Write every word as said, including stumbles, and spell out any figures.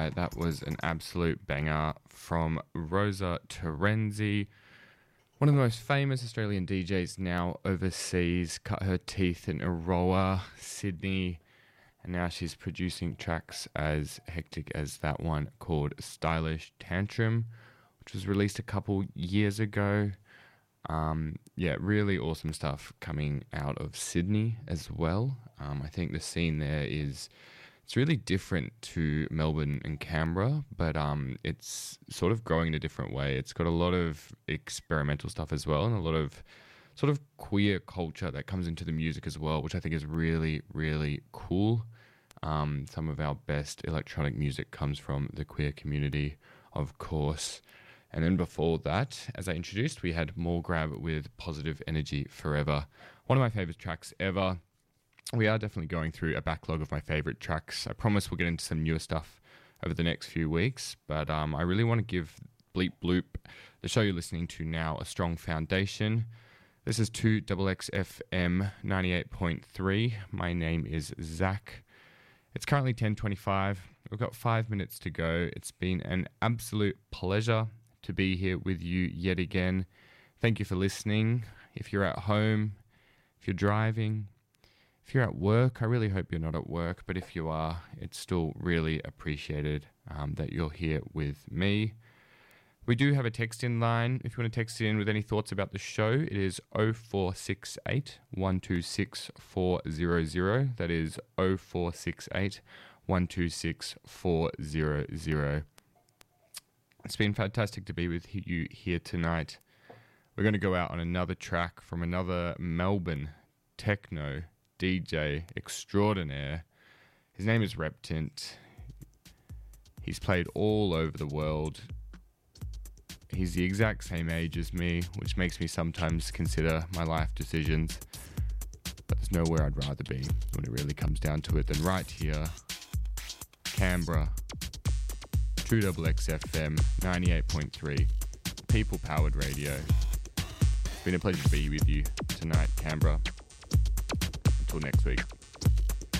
right, that was an absolute banger from Rosa Terenzi, one of the most famous Australian D Js now overseas. Cut her teeth in Aroa, Sydney, and now she's producing tracks as hectic as that one called Stylish Tantrum, which was released a couple years ago. Um, yeah, really awesome stuff coming out of Sydney as well. Um, I think the scene there is, it's really different to Melbourne and Canberra, but um, it's sort of growing in a different way. It's got a lot of experimental stuff as well, and a lot of sort of queer culture that comes into the music as well, which I think is really, really cool. Um, some of our best electronic music comes from the queer community, of course. And then before that, as I introduced, we had More Grab with Positive Energy Forever. One of my favorite tracks ever. We are definitely going through a backlog of my favorite tracks. I promise we'll get into some newer stuff over the next few weeks, but um, I really want to give Bleep Bloop, the show you're listening to now, a strong foundation. This is two X X F M ninety-eight point three. My name is Zach. It's currently ten twenty-five. We've got five minutes to go. It's been an absolute pleasure to be here with you yet again. Thank you for listening. If you're at home, if you're driving, if you're at work, I really hope you're not at work, but if you are, it's still really appreciated um, that you're here with me. We do have a text-in line. If you want to text in with any thoughts about the show, it is oh four six eight, one two six, four hundred. That is oh four six eight, one two six, four hundred. It's been fantastic to be with you here tonight. We're going to go out on another track from another Melbourne techno D J extraordinaire. His name is Reptint. He's played all over the world. He's the exact same age as me, which makes me sometimes consider my life decisions. But there's nowhere I'd rather be when it really comes down to it than right here, Canberra, two X X F M ninety-eight point three, People Powered Radio. It's been a pleasure to be with you tonight, Canberra. Until next week.